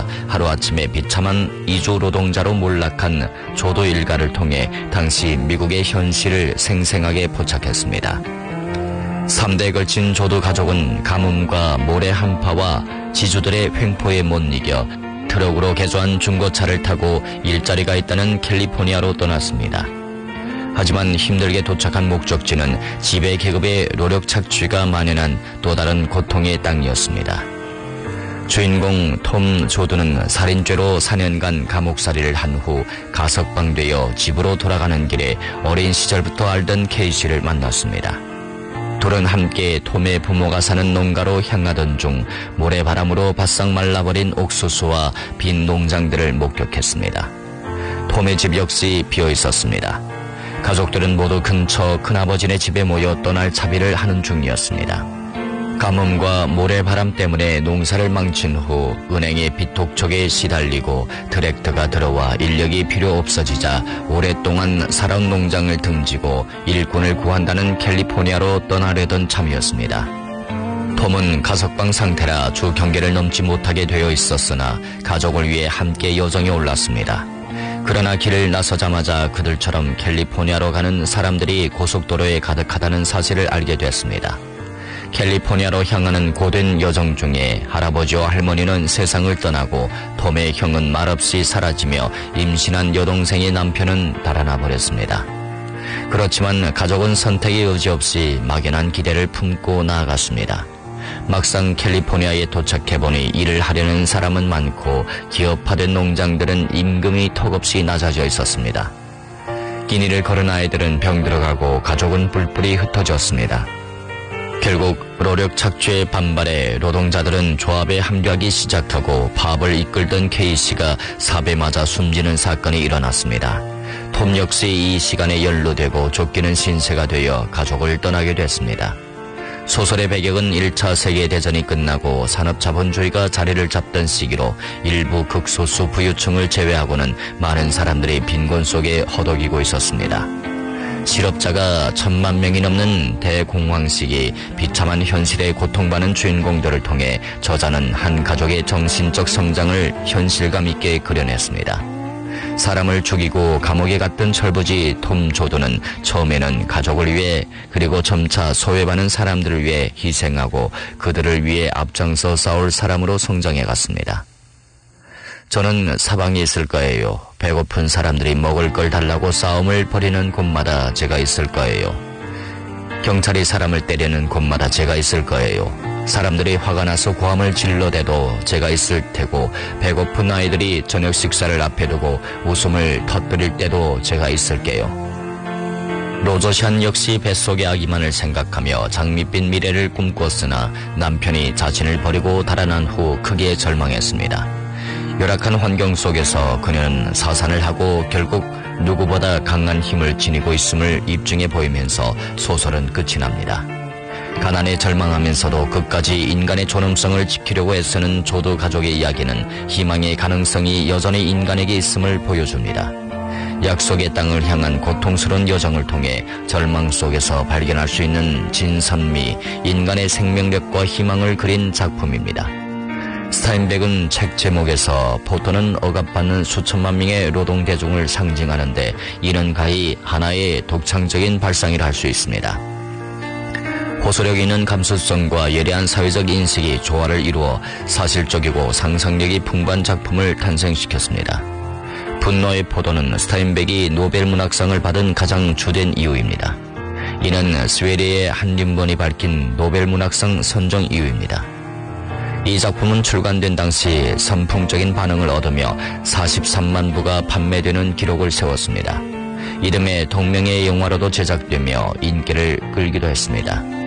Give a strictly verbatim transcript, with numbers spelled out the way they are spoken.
살다가 하루아침에 비참한 이주 노동자로 몰락한 조도 일가를 통해 당시 미국의 현실을 생생하게 포착했습니다. 삼 대에 걸친 조도 가족은 가뭄과 모래 한파와 지주들의 횡포에 못 이겨 트럭으로 개조한 중고차를 타고 일자리가 있다는 캘리포니아로 떠났습니다. 하지만 힘들게 도착한 목적지는 지배 계급의 노력 착취가 만연한 또 다른 고통의 땅이었습니다. 주인공 톰 조드는 살인죄로 사 년간 감옥살이를 한 후 가석방되어 집으로 돌아가는 길에 어린 시절부터 알던 케이시를 만났습니다. 둘은 함께 톰의 부모가 사는 농가로 향하던 중 모래바람으로 바싹 말라버린 옥수수와 빈 농장들을 목격했습니다. 톰의 집 역시 비어 있었습니다. 가족들은 모두 근처 큰아버지네 집에 모여 떠날 차비를 하는 중이었습니다. 가뭄과 모래바람 때문에 농사를 망친 후 은행의 빚독촉에 시달리고 트랙터가 들어와 인력이 필요 없어지자 오랫동안 살아온 농장을 등지고 일꾼을 구한다는 캘리포니아로 떠나려던 참이었습니다. 톰은 가석방 상태라 주 경계를 넘지 못하게 되어 있었으나 가족을 위해 함께 여정에 올랐습니다. 그러나 길을 나서자마자 그들처럼 캘리포니아로 가는 사람들이 고속도로에 가득하다는 사실을 알게 됐습니다. 캘리포니아로 향하는 고된 여정 중에 할아버지와 할머니는 세상을 떠나고 톰의 형은 말없이 사라지며 임신한 여동생의 남편은 달아나 버렸습니다. 그렇지만 가족은 선택의 의지 없이 막연한 기대를 품고 나아갔습니다. 막상 캘리포니아에 도착해보니 일을 하려는 사람은 많고 기업화된 농장들은 임금이 턱없이 낮아져 있었습니다. 긴 일을 걸은 아이들은 병들어가고 가족은 뿔뿔이 흩어졌습니다. 결국 노력 착취의 반발에 노동자들은 조합에 합류하기 시작하고 파업을 이끌던 케이씨가 삽에 맞아 숨지는 사건이 일어났습니다. 톰 역시 이 시간에 연루되고 쫓기는 신세가 되어 가족을 떠나게 됐습니다. 소설의 배경은 일 차 세계대전이 끝나고 산업자본주의가 자리를 잡던 시기로 일부 극소수 부유층을 제외하고는 많은 사람들이 빈곤 속에 허덕이고 있었습니다. 실업자가 천만 명이 넘는 대공황 시기 비참한 현실에 고통받는 주인공들을 통해 저자는 한 가족의 정신적 성장을 현실감 있게 그려냈습니다. 사람을 죽이고 감옥에 갔던 철부지 톰 조드는 처음에는 가족을 위해 그리고 점차 소외받는 사람들을 위해 희생하고 그들을 위해 앞장서 싸울 사람으로 성장해 갔습니다. 저는 사방에 있을 거예요. 배고픈 사람들이 먹을 걸 달라고 싸움을 벌이는 곳마다 제가 있을 거예요. 경찰이 사람을 때리는 곳마다 제가 있을 거예요. 사람들이 화가 나서 고함을 질러대도 제가 있을 테고 배고픈 아이들이 저녁 식사를 앞에 두고 웃음을 터뜨릴 때도 제가 있을게요. 로저샨 역시 뱃속의 아기만을 생각하며 장밋빛 미래를 꿈꿨으나 남편이 자신을 버리고 달아난 후 크게 절망했습니다. 열악한 환경 속에서 그녀는 사산을 하고 결국 누구보다 강한 힘을 지니고 있음을 입증해 보이면서 소설은 끝이 납니다. 가난에 절망하면서도 끝까지 인간의 존엄성을 지키려고 애쓰는 조드 가족의 이야기는 희망의 가능성이 여전히 인간에게 있음을 보여줍니다. 약속의 땅을 향한 고통스러운 여정을 통해 절망 속에서 발견할 수 있는 진선미, 인간의 생명력과 희망을 그린 작품입니다. 스타인백은 책 제목에서 포도는 억압받는 수천만 명의 노동대중을 상징하는데 이는 가히 하나의 독창적인 발상이라 할 수 있습니다. 호소력 있는 감수성과 예리한 사회적 인식이 조화를 이루어 사실적이고 상상력이 풍부한 작품을 탄생시켰습니다. 분노의 포도는 스타인백이 노벨 문학상을 받은 가장 주된 이유입니다. 이는 스웨덴의 한림번이 밝힌 노벨 문학상 선정 이유입니다. 이 작품은 출간된 당시 선풍적인 반응을 얻으며 사십삼만 부가 판매되는 기록을 세웠습니다. 이듬해 동명의 영화로도 제작되며 인기를 끌기도 했습니다.